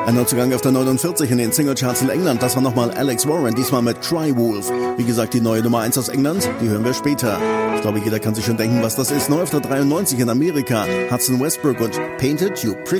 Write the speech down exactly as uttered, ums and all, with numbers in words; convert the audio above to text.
Ein Neuzugang auf der neunundvierzig in den Singlecharts in England, das war nochmal Alex Warren, diesmal mit Cry Wolf. Wie gesagt, die neue Nummer eins aus England, die hören wir später. Ich glaube, jeder kann sich schon denken, was das ist. Neu auf der dreiundneunzig in Amerika, Hudson Westbrook und Painted You Pretty.